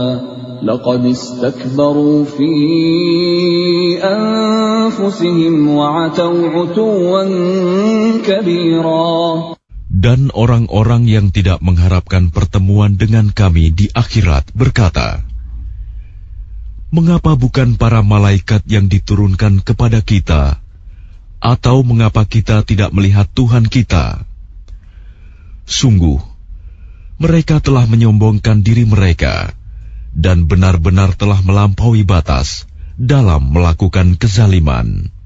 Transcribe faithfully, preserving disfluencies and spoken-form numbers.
لقد استكبروا في أنفسهم وعتوا عتوا كبيرا. Dan orang-orang yang tidak mengharapkan pertemuan dengan kami di akhirat berkata, mengapa bukan para malaikat yang diturunkan kepada kita? Atau mengapa kita tidak melihat Tuhan kita? Sungguh, mereka telah menyombongkan diri mereka dan benar-benar telah melampaui batas dalam melakukan kezaliman.